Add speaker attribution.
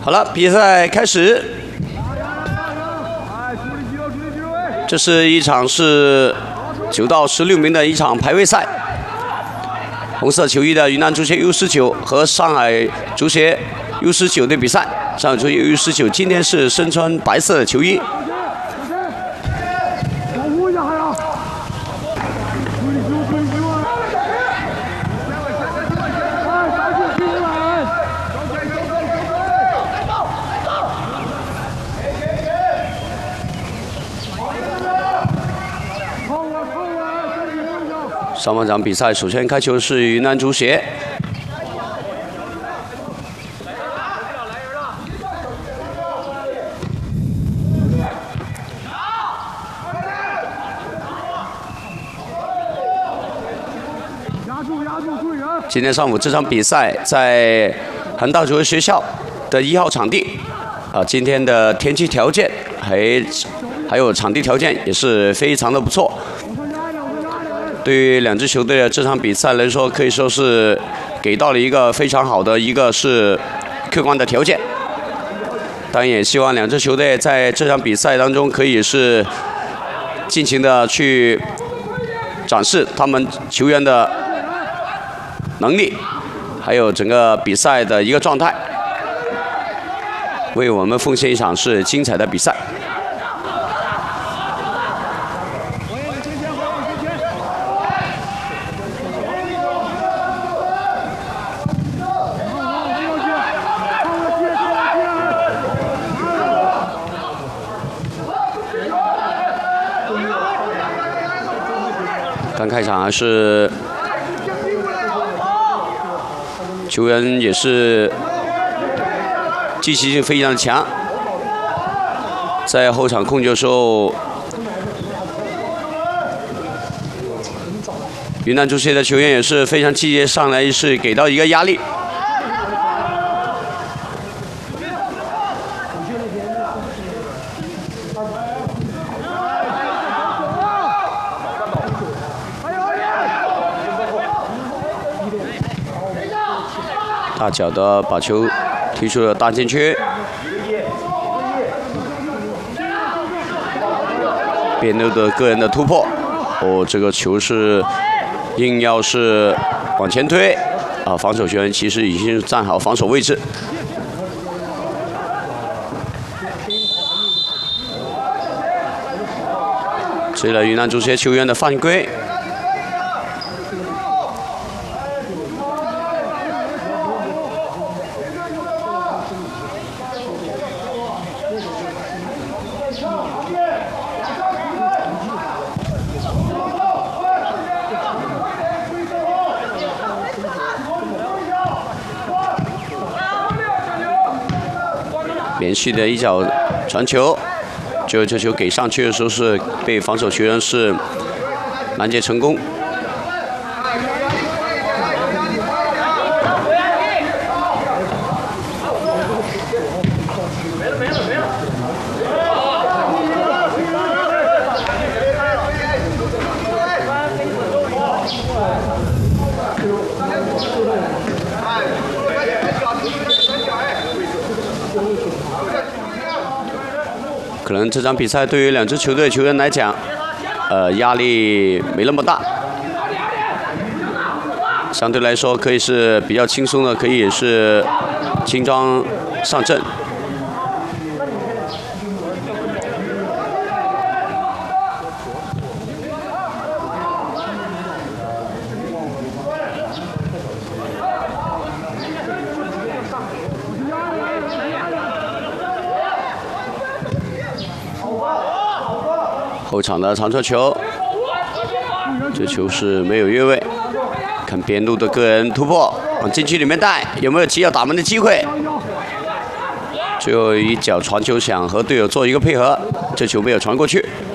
Speaker 1: 好了，比赛开始。这是一场是9到16名的一场排位赛。红色球衣的云南足协 U19和上海足协 U19的比赛。上海足协 U19今天是身穿白色的球衣。 上半场比赛，首先开球是云南足协。今天上午这场比赛在韩大足球学校的1号场地。今天的天气条件还有场地条件也是非常的不错。 对于两支球队的这场比赛来说，可以说是给到了一个非常好的一个是客观的条件。当然，也希望两支球队在这场比赛当中可以是尽情的去展示他们球员的能力，还有整个比赛的一个状态，为我们奉献一场是精彩的比赛。 刚开场是球员也是积极性非常的强，在后场控球的时候，云南足协的球员也是非常积极，上来是给到一个压力。 大脚的把球踢出了大禁区，边路的个人的突破，这个球是硬要是往前推，防守球员其实已经站好防守位置。追了云南足协球员的犯规。 连续的一脚传球，最后这球给上去的时候是被防守球员是拦截成功。可能这场比赛对于两支球队球员来讲，压力没那么大，相对来说可以是比较轻松的，可以是轻装上阵。后场的长传球，这球是没有越位。看边路的个人突破，往禁区里面带，有没有起脚打门的机会？最后一脚传球想和队友做一个配合，这球没有传过去。